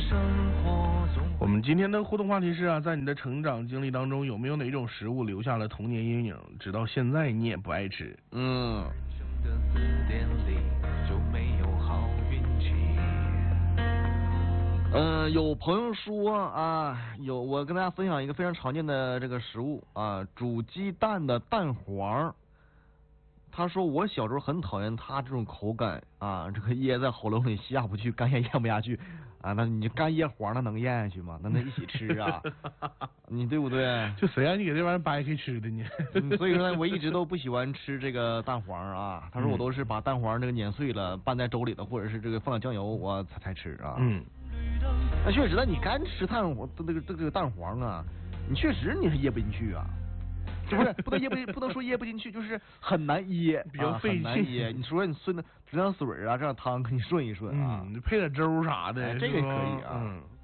我们今天的互动话题是啊，在你的成长经历当中，有没有哪种食物留下了童年阴影，直到现在你也不爱吃？ 有朋友说啊，我跟大家分享一个非常常见的这个食物啊，煮鸡蛋的蛋黄。他说我小时候很讨厌它这种口感啊，这个噎在喉咙里下不去，干咽咽不下去啊。那你干噎黄那能咽下去吗？那一起吃啊，你对不对？ 就谁让你给这玩意儿掰开吃的呢？ 所以说呢，我一直都不喜欢吃这个蛋黄啊。他说我都是把蛋黄这个碾碎了拌在粥里的，或者是这个放点酱油我才吃啊。那确实，那你干吃蛋黄这个蛋黄啊，你确实你是噎不进去啊。是不是不能说噎不进去，就是很难噎， 比较费劲。 很难噎。你说你顺的整点水啊，这样汤给你顺一顺啊， 你配点粥啥的， 这个可以啊。